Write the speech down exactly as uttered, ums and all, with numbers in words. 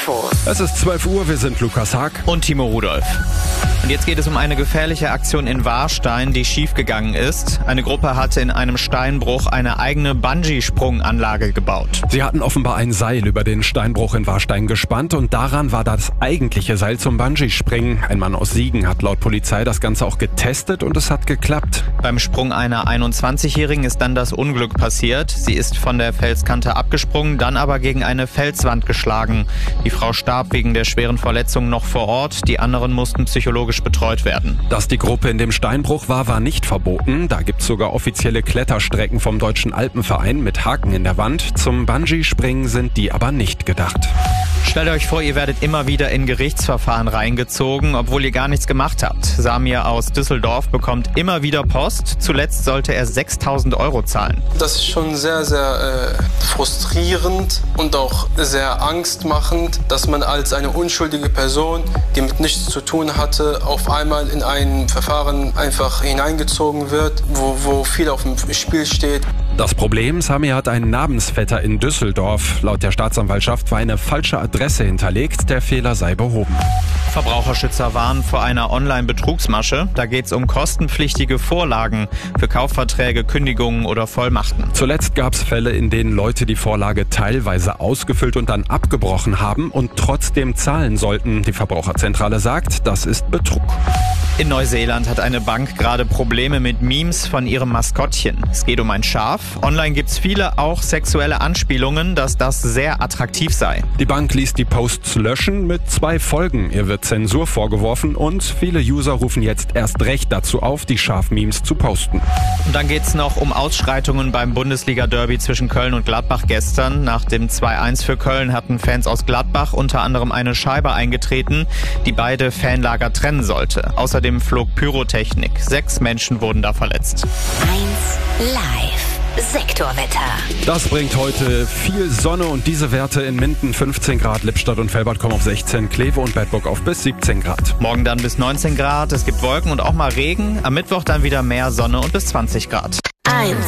Infos. Es ist zwölf Uhr, wir sind Lukas Haag und Timo Rudolph. Und jetzt geht es um eine gefährliche Aktion in Warstein, die schiefgegangen ist. Eine Gruppe hatte in einem Steinbruch eine eigene Bungee-Sprunganlage gebaut. Sie hatten offenbar ein Seil über den Steinbruch in Warstein gespannt und daran war das eigentliche Seil zum Bungee-Springen. Ein Mann aus Siegen hat laut Polizei das Ganze auch getestet und es hat geklappt. Beim Sprung einer einundzwanzigjährigen ist dann das Unglück passiert. Sie ist von der Felskante abgesprungen, dann aber gegen eine Felswand geschlagen. Die Frau starb wegen der schweren Verletzungen noch vor Ort. Die anderen mussten psychologisch betreut werden. Dass die Gruppe in dem Steinbruch war, war nicht verboten. Da gibt es sogar offizielle Kletterstrecken vom Deutschen Alpenverein mit Haken in der Wand. Zum Bungee-Springen sind die aber nicht gedacht. Stellt euch vor, ihr werdet immer wieder in Gerichtsverfahren reingezogen, obwohl ihr gar nichts gemacht habt. Samir aus Düsseldorf bekommt immer wieder Post. Zuletzt sollte er sechstausend Euro zahlen. Das ist schon sehr, sehr äh, frustrierend und auch sehr angstmachend, dass man als eine unschuldige Person, die mit nichts zu tun hatte, auf einmal in ein Verfahren einfach hineingezogen wird, wo, wo viel auf dem Spiel steht. Das Problem, Samir hat einen Namensvetter in Düsseldorf. Laut der Staatsanwaltschaft war eine falsche Adresse hinterlegt, der Fehler sei behoben. Verbraucherschützer warnen vor einer Online-Betrugsmasche. Da geht es um kostenpflichtige Vorlagen für Kaufverträge, Kündigungen oder Vollmachten. Zuletzt gab es Fälle, in denen Leute die Vorlage teilweise ausgefüllt und dann abgebrochen haben und trotzdem zahlen sollten. Die Verbraucherzentrale sagt, das ist Betrug. In Neuseeland hat eine Bank gerade Probleme mit Memes von ihrem Maskottchen. Es geht um ein Schaf. Online gibt es viele auch sexuelle Anspielungen, dass das sehr attraktiv sei. Die Bank ließ die Posts löschen mit zwei Folgen. Ihr wird Zensur vorgeworfen und viele User rufen jetzt erst recht dazu auf, die Schaf-Memes zu posten. Und dann geht es noch um Ausschreitungen beim Bundesliga-Derby zwischen Köln und Gladbach gestern. Nach dem zwei eins für Köln hatten Fans aus Gladbach unter anderem eine Scheibe eingetreten, die beide Fanlager trennen sollte. Außerdem flog Pyrotechnik. Sechs Menschen wurden da verletzt. eins live. Sektorwetter. Das bringt heute viel Sonne und diese Werte in Minden fünfzehn Grad, Lippstadt und Velbert kommen auf sechzehn, Kleve und Bedburg auf bis siebzehn Grad. Morgen dann bis neunzehn Grad, es gibt Wolken und auch mal Regen. Am Mittwoch dann wieder mehr Sonne und bis zwanzig Grad. eins